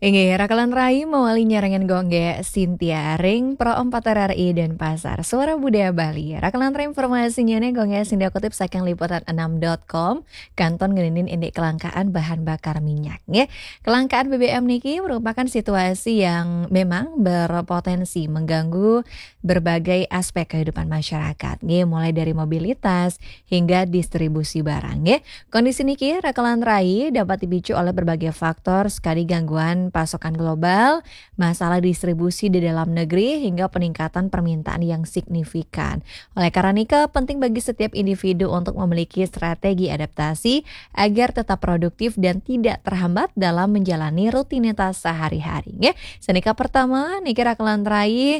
Inggih rakalan rai mawali nyarengan gongge Sintia Ring Pro 4 RRI dan Pasar Suara Budaya Bali. Rakalan rai informasinya nih gongge Sindia kutip saking liputan6.com kanton ngelinin indik kelangkaan bahan bakar minyak. Nggih. Kelangkaan BBM niki merupakan situasi yang memang berpotensi mengganggu berbagai aspek kehidupan masyarakat. Nggih, mulai dari mobilitas hingga distribusi barang. Nggih. Kondisi niki rakalan rai dapat dipicu oleh berbagai faktor sekali gangguan pasokan global, masalah distribusi di dalam negeri, hingga peningkatan permintaan yang signifikan. Oleh karena itu, penting bagi setiap individu untuk memiliki strategi adaptasi agar tetap produktif dan tidak terhambat dalam menjalani rutinitas sehari-hari. Ya, senika pertama, niki rakalan rai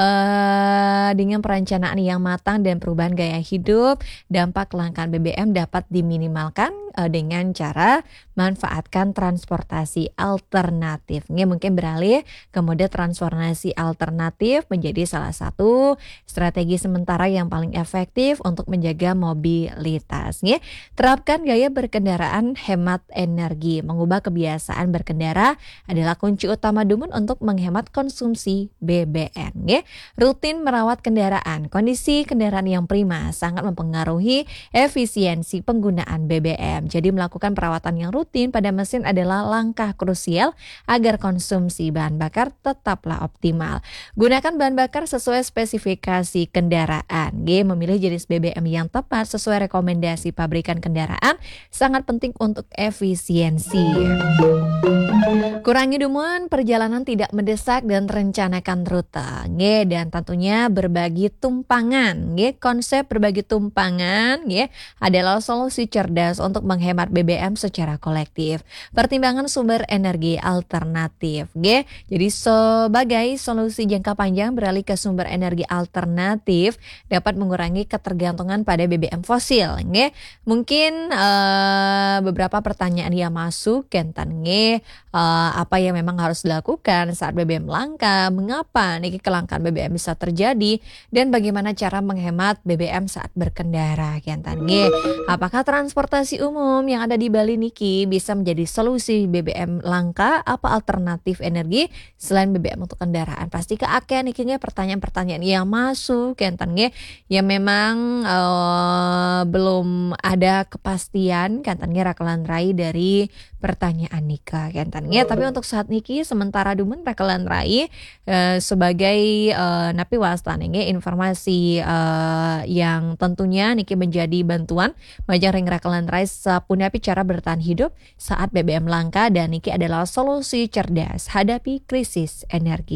dengan perencanaan yang matang dan perubahan gaya hidup, dampak kelangkaan BBM dapat diminimalkan dengan cara manfaatkan transportasi alternatif. Nggih, mungkin beralih ke mode transportasi alternatif menjadi salah satu strategi sementara yang paling efektif untuk menjaga mobilitas. Nggih, terapkan gaya berkendaraan hemat energi. Mengubah kebiasaan berkendara adalah kunci utama Dumun untuk menghemat konsumsi BBM. Nggih, rutin merawat kendaraan. Kondisi kendaraan yang prima sangat mempengaruhi efisiensi penggunaan BBM. Jadi melakukan perawatan yang rutin pada mesin adalah langkah krusial agar konsumsi bahan bakar tetaplah optimal. Gunakan bahan bakar sesuai spesifikasi kendaraan. G. Memilih jenis BBM yang tepat sesuai rekomendasi pabrikan kendaraan sangat penting untuk efisiensi. Kurangi Dumun perjalanan tidak mendesak dan rencanakan rute. G. Dan tentunya berbagi tumpangan. G. Konsep berbagi tumpangan adalah solusi cerdas untuk menghemat BBM secara kolektif. Pertimbangan sumber energi alternatif. Jadi sebagai solusi jangka panjang beralih ke sumber energi alternatif dapat mengurangi ketergantungan pada BBM fosil. Mungkin beberapa pertanyaan yang masuk kentan apa yang memang harus dilakukan saat BBM langka, mengapa niki kelangkaan BBM bisa terjadi, dan bagaimana cara menghemat BBM saat berkendara kentan. Apakah transportasi umum yang ada di Bali niki bisa menjadi solusi BBM langka? Apa alternatif energi selain BBM untuk kendaraan? Pasti ke akeh niki pertanyaan-pertanyaan yang masuk kentan yang memang belum ada kepastian kentan rakalan rai dari pertanyaan nika kentan. Tapi untuk saat niki sementara Dumun rakalan rai sebagai napi wastan informasi yang tentunya niki menjadi bantuan majang ring rakalan rai sapunapi cara bertahan hidup saat BBM langka, dan niki adalah solusi cerdas hadapi krisis energi.